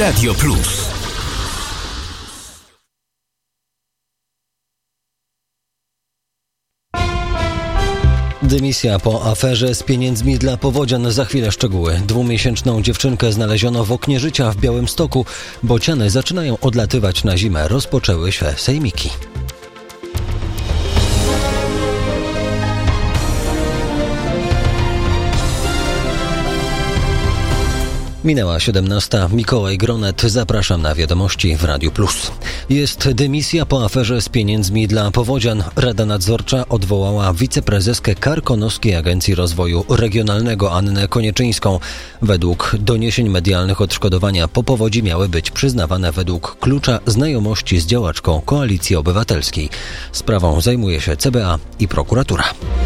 Radio Plus. Dymisja po aferze z pieniędzmi dla powodzian. Za chwilę szczegóły. 2-miesięczną dziewczynkę znaleziono w oknie życia w Białymstoku. Bociany zaczynają odlatywać na zimę. Rozpoczęły się sejmiki. Minęła 17. Mikołaj Gronet. Zapraszam na wiadomości w Radiu Plus. Jest dymisja po aferze z pieniędzmi dla powodzian. Rada Nadzorcza odwołała wiceprezeskę Karkonoskiej Agencji Rozwoju Regionalnego Annę Konieczyńską. Według doniesień medialnych odszkodowania po powodzi miały być przyznawane według klucza znajomości z działaczką Koalicji Obywatelskiej. Sprawą zajmuje się CBA i prokuratura.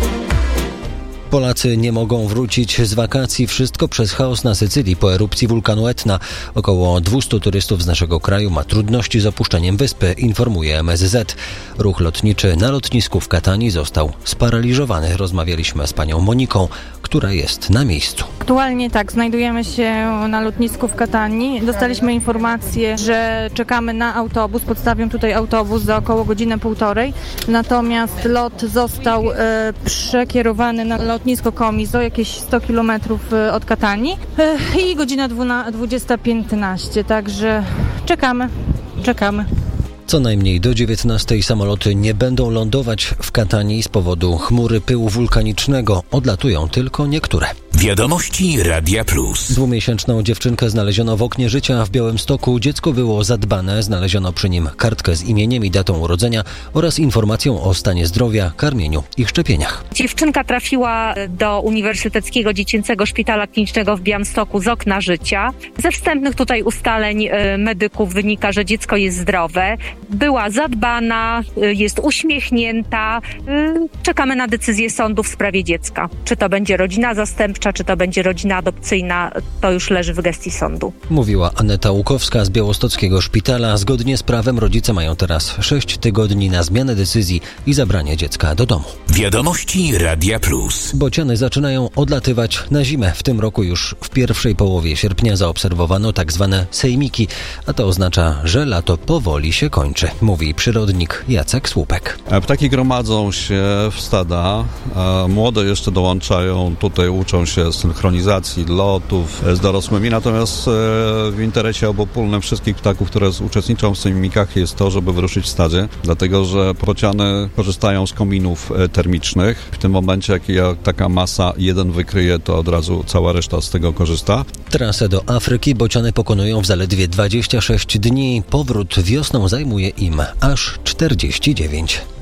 Polacy nie mogą wrócić z wakacji. Wszystko przez chaos na Sycylii po erupcji wulkanu Etna. Około 200 turystów z naszego kraju ma trudności z opuszczeniem wyspy, informuje MSZ. Ruch lotniczy na lotnisku w Katanii został sparaliżowany. Rozmawialiśmy z panią Moniką, która jest na miejscu. Aktualnie tak, znajdujemy się na lotnisku w Katanii. Dostaliśmy informację, że czekamy na autobus. Podstawią tutaj autobus za około godzinę, półtorej. Natomiast lot został przekierowany na lotnisko Komizo, jakieś 100 km od Katanii i godzina 20:15, także czekamy. Co najmniej do 19 samoloty nie będą lądować w Katanii z powodu chmury pyłu wulkanicznego. Odlatują tylko niektóre. Wiadomości Radia Plus. 2-miesięczną dziewczynkę znaleziono w oknie życia w Białymstoku. Dziecko było zadbane. Znaleziono przy nim kartkę z imieniem i datą urodzenia oraz informacją o stanie zdrowia, karmieniu i szczepieniach. Dziewczynka trafiła do Uniwersyteckiego Dziecięcego Szpitala Klinicznego w Białymstoku z okna życia. Ze wstępnych tutaj ustaleń medyków wynika, że dziecko jest zdrowe. Była zadbana, jest uśmiechnięta. Czekamy na decyzję sądu w sprawie dziecka. Czy to będzie rodzina zastępcza, czy to będzie rodzina adopcyjna, to już leży w gestii sądu. Mówiła Aneta Łukowska z Białostockiego Szpitala. Zgodnie z prawem rodzice mają teraz 6 tygodni na zmianę decyzji i zabranie dziecka do domu. Wiadomości Radia Plus. Bociany zaczynają odlatywać na zimę. W tym roku już w pierwszej połowie sierpnia zaobserwowano tak zwane sejmiki, a to oznacza, że lato powoli się kończy, mówi przyrodnik Jacek Słupek. Ptaki gromadzą się w stada, młode jeszcze dołączają, tutaj uczą się synchronizacji lotów z dorosłymi, natomiast w interesie obopólnym wszystkich ptaków, które uczestniczą w sejmikach, jest to, żeby wyruszyć w stadzie, dlatego że bociany korzystają z kominów termicznych. W tym momencie, jak taka masa jeden wykryje, to od razu cała reszta z tego korzysta. Trasę do Afryki bociany pokonują w zaledwie 26 dni. Powrót wiosną zajmuje im aż 49.